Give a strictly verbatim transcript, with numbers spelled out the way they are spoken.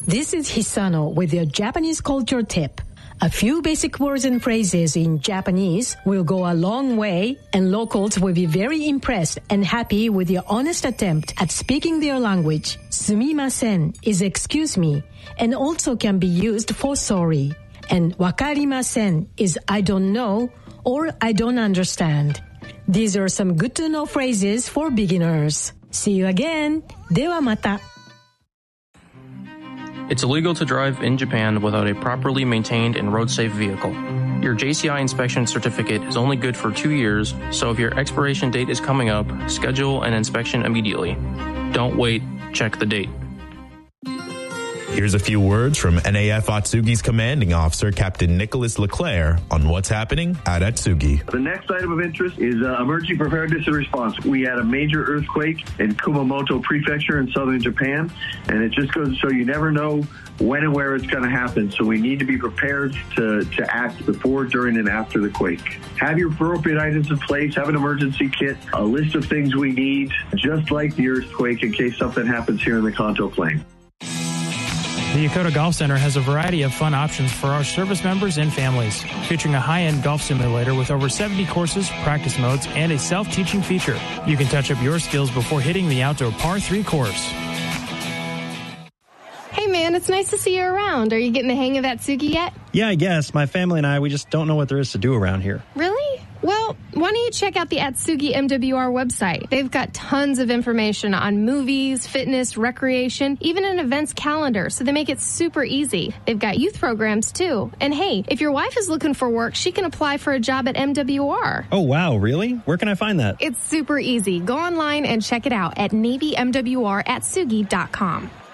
This is Hisano with your Japanese culture tip. A few basic words and phrases in Japanese will go a long way, and locals will be very impressed and happy with your honest attempt at speaking their language. Sumimasen is excuse me, and also can be used for sorry. And wakarimasen is I don't know or I don't understand. These are some good to know phrases for beginners. See you again. ではまた. It's illegal to drive in Japan without a properly maintained and road-safe vehicle. Your J C I inspection certificate is only good for two years, so if your expiration date is coming up, schedule an inspection immediately. Don't wait, check the date. Here's a few words from N A F Atsugi's commanding officer, Captain Nicholas Leclerc, on what's happening at Atsugi. The next item of interest is uh, emergency preparedness and response. We had a major earthquake in Kumamoto Prefecture in southern Japan, and it just goes to show you never know when and where it's going to happen. So we need to be prepared to, to act before, during, and after the quake. Have your appropriate items in place, have an emergency kit, a list of things we need, just like the earthquake in case something happens here in the Kanto Plain. The Yokota Golf Center has a variety of fun options for our service members and families, featuring a high-end golf simulator with over seventy courses, practice modes, and a self-teaching feature. You can touch up your skills before hitting the outdoor par three course. Hey man, it's nice to see you around. Are you getting the hang of Atsugi yet? Yeah, I guess. My family and I, we just don't know what there is to do around here. Really? Well, why don't you check out the Atsugi M W R website? They've got tons of information on movies, fitness, recreation, even an events calendar, so they make it super easy. They've got youth programs, too. And hey, if your wife is looking for work, she can apply for a job at M W R. Oh, wow, really? Where can I find that? It's super easy. Go online and check it out at Navy M W R Atsugi dot com.